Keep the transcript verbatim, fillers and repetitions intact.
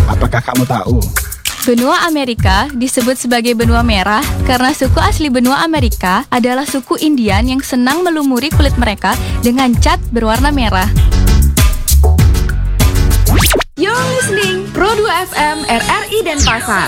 Apakah kamu tahu? Benua Amerika disebut sebagai benua merah karena suku asli benua Amerika adalah suku Indian yang senang melumuri kulit mereka dengan cat berwarna merah. You're listening Pro dua F M R R I Denpasar.